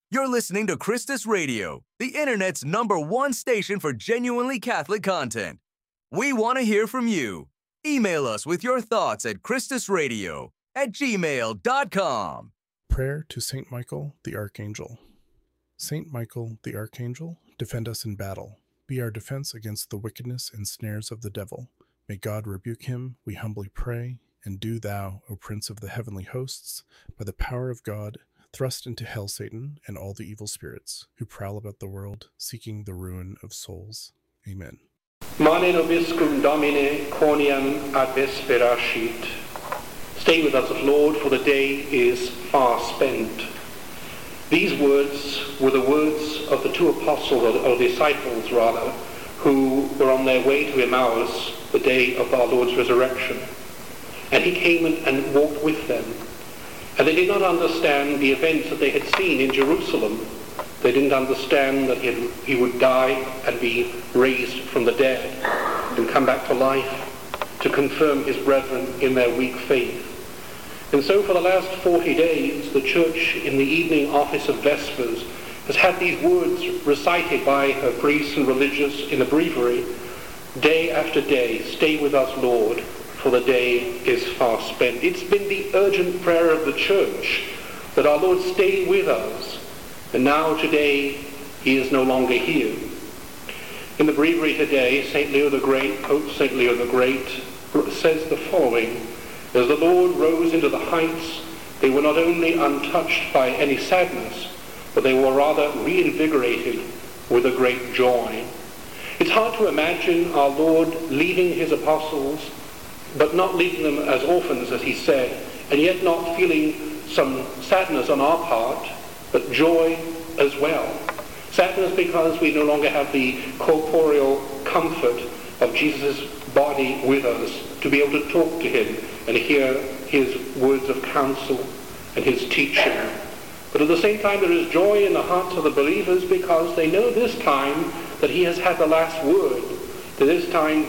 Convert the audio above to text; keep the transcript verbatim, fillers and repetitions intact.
You're listening to Christus Radio, the internet's number one station for genuinely Catholic content. We want to hear from you. Email us with your thoughts at christusradio at gmail dot com. Prayer to Saint Michael the Archangel. Saint Michael the Archangel, defend us in battle. Be our defense against the wickedness and snares of the devil. May God rebuke him, we humbly pray, and do thou, O Prince of the heavenly hosts, by the power of God, thrust into hell Satan and all the evil spirits who prowl about the world, seeking the ruin of souls. Amen. Mane nobiscum Domine quoniam ad vespera scit. Stay with us, Lord, for the day is far spent. These words were the words of the two apostles, or, or disciples rather, who were on their way to Emmaus the day of our Lord's resurrection. And he came and, and walked with them. And they did not understand the events that they had seen in Jerusalem. They didn't understand that he, had, he would die and be raised from the dead and come back to life to confirm his brethren in their weak faith. And so for the last forty days, the Church in the evening office of Vespers has had these words recited by her priests and religious in the breviary, day after day, stay with us, Lord, for the day is far spent. It's been the urgent prayer of the Church that our Lord stay with us, and now today he is no longer here. In the breviary today, Saint Leo the Great, Pope Saint Leo the Great, says the following: as the Lord rose into the heights, they were not only untouched by any sadness, but they were rather reinvigorated with a great joy. It's hard to imagine our Lord leaving his apostles, but not leaving them as orphans, as he said, and yet not feeling some sadness on our part, but joy as well. Sadness because we no longer have the corporeal comfort of Jesus' body with us to be able to talk to him and hear his words of counsel and his teaching. But at the same time, there is joy in the hearts of the believers because they know this time that he has had the last word, that this time